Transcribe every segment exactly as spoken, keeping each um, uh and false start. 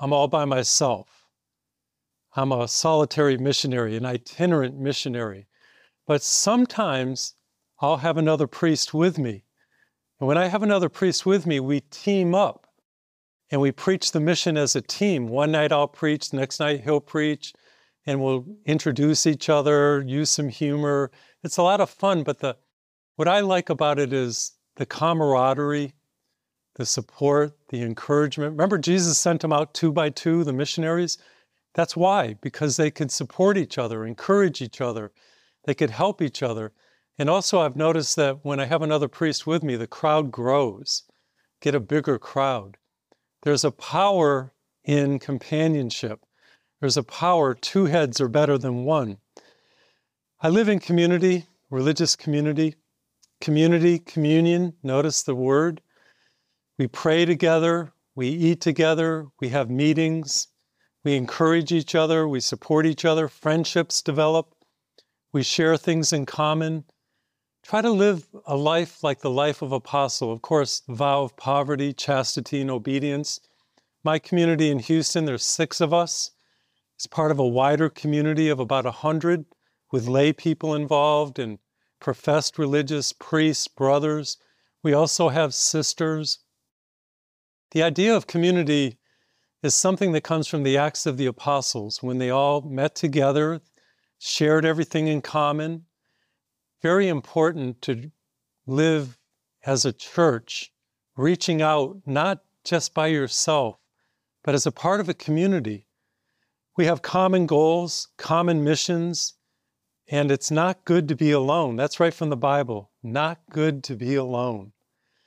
I'm all by myself. I'm a solitary missionary, an itinerant missionary. But sometimes I'll have another priest with me. And when I have another priest with me, we team up and we preach the mission as a team. One night I'll preach, the next night he'll preach, and we'll introduce each other, use some humor. It's a lot of fun, but the what I like about it is the camaraderie, the support, the encouragement. Remember, Jesus sent them out two by two, the missionaries? That's why, because they could support each other, encourage each other. They could help each other. And also I've noticed that when I have another priest with me, the crowd grows, get a bigger crowd. There's a power in companionship. There's a power, two heads are better than one. I live in community, religious community. Community, communion, notice the word. We pray together, we eat together, we have meetings, we encourage each other, we support each other, friendships develop, we share things in common. Try to live a life like the life of apostle. Of course, the vow of poverty, chastity, and obedience. My community in Houston, there's six of us. It's part of a wider community of about a hundred with lay people involved and professed religious priests, brothers. We also have sisters. The idea of community is something that comes from the Acts of the Apostles, when they all met together, shared everything in common. Very important to live as a church, reaching out not just by yourself, but as a part of a community. We have common goals, common missions, and it's not good to be alone. That's right from the Bible. Not good to be alone.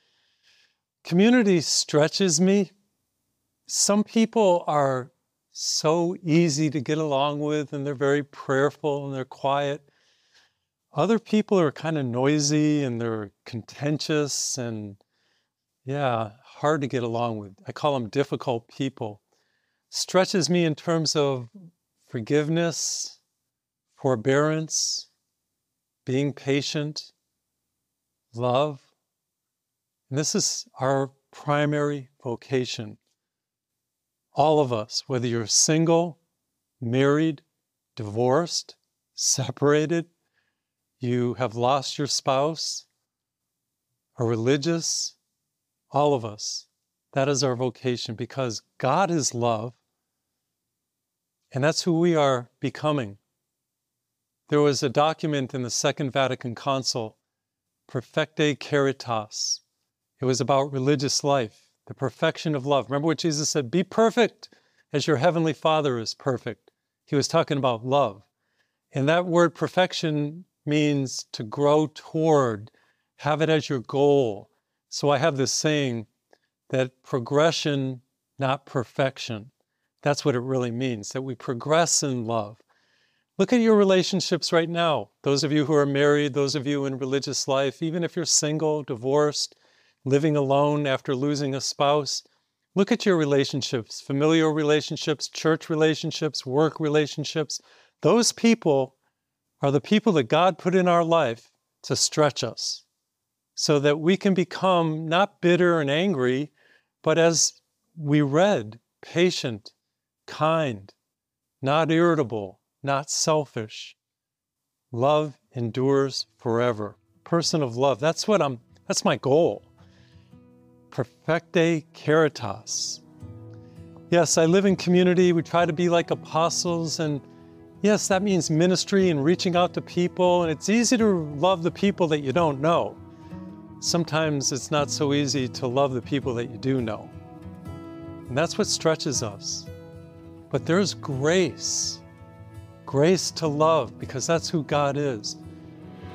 Community stretches me. Some people are so easy to get along with, and they're very prayerful and they're quiet. Other people are kind of noisy and they're contentious and, yeah, hard to get along with. I call them difficult people. Stretches me in terms of forgiveness, forbearance, being patient, love. And this is our primary vocation. All of us, whether you're single, married, divorced, separated, you have lost your spouse, are religious, all of us. That is our vocation because God is love, and that's who we are becoming. There was a document in the Second Vatican Council, Perfecte Caritas. It was about religious life, the perfection of love. Remember what Jesus said? Be perfect as your heavenly Father is perfect. He was talking about love. And that word perfection means to grow toward, have it as your goal. So I have this saying that progression, not perfection. That's what it really means, that we progress in love. Look at your relationships right now. Those of you who are married, those of you in religious life, even if you're single, divorced, living alone after losing a spouse, look at your relationships, familial relationships, church relationships, work relationships. Those people are the people that God put in our life to stretch us so that we can become not bitter and angry, but as we read, patient, kind, not irritable, not selfish. Love endures forever. Person of love. That's what I'm, that's my goal. Perfecte Caritas. Yes, I live in community. We try to be like apostles, and yes, that means ministry and reaching out to people, and it's easy to love the people that you don't know. Sometimes it's not so easy to love the people that you do know. And that's what stretches us. But there's grace. Grace to love, because that's who God is.